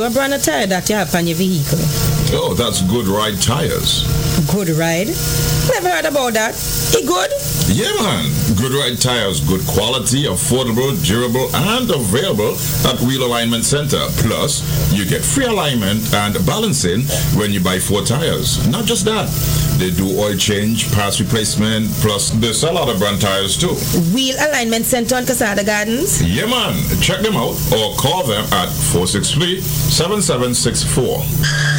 what brand of tire that you have on your vehicle? Oh, that's Good Ride Tires. Good Ride? Never heard about that. It good? Yeah, man. Good Ride Tires, good quality, affordable, durable, and available at Wheel Alignment Center. Plus, you get free alignment and balancing when you buy 4 tires. Not just that, they do oil change, parts replacement, plus they sell other brand tires too. Wheel Alignment Center on Casada Gardens? Yeah, man. Check them out or call them at 463-7764.